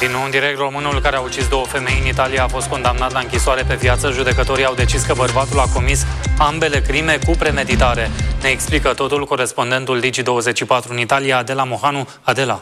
Din nou în direct, românul care a ucis 2 femei în Italia a fost condamnat la închisoare pe viață. Judecătorii au decis că bărbatul a comis ambele crime cu premeditare. Ne explică totul corespondentul Digi24 în Italia, Adela Mohanu. Adela.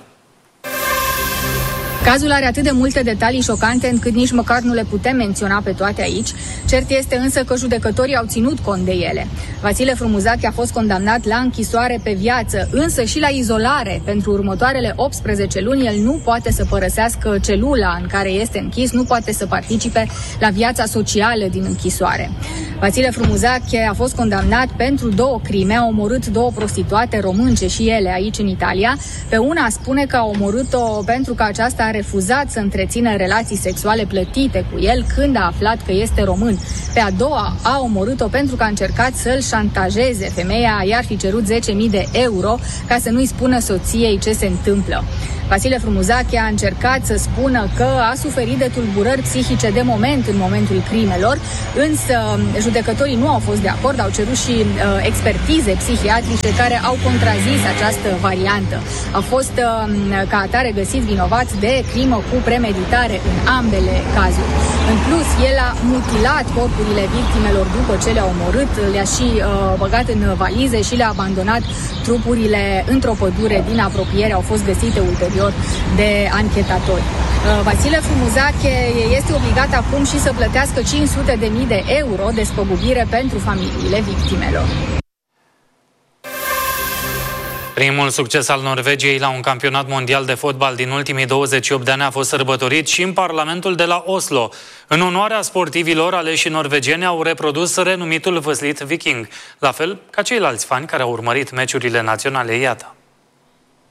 Cazul are atât de multe detalii șocante încât nici măcar nu le putem menționa pe toate aici. Cert este însă că judecătorii au ținut cont de ele. Vasile Frumuzache a fost condamnat la închisoare pe viață, însă și la izolare. Pentru următoarele 18 luni el nu poate să părăsească celula în care este închis, nu poate să participe la viața socială din închisoare. Vasile Frumuzache a fost condamnat pentru 2 crime, a omorât 2 prostituate românce și ele aici în Italia. Pe una spune că a omorât-o pentru că aceasta a refuzat să întrețină relații sexuale plătite cu el când a aflat că este român. Pe a doua a omorât-o pentru că a încercat să-l șantajeze. Femeia i-ar fi cerut 10.000 de euro ca să nu-i spună soției ce se întâmplă. Vasile Frumuzache a încercat să spună că a suferit de tulburări psihice de moment în momentul crimelor, însă judecătorii nu au fost de acord, au cerut și expertize psihiatrice care au contrazis această variantă. A fost ca atare găsit vinovat de crimă cu premeditare în ambele cazuri. În plus, el a mutilat corpurile victimelor după ce le-a omorât, le-a și băgat în valize și le-a abandonat trupurile într-o pădure din apropiere, au fost găsite ulterior de anchetatori. Vasile Frumuzache este obligat acum și să plătească 500.000 de euro despăgubire pentru familiile victimelor. Primul succes al Norvegiei la un campionat mondial de fotbal din ultimii 28 de ani a fost sărbătorit și în Parlamentul de la Oslo. În onoarea sportivilor, aleșii norvegieni au reprodus renumitul văslit viking, la fel ca ceilalți fani care au urmărit meciurile naționale. Iată.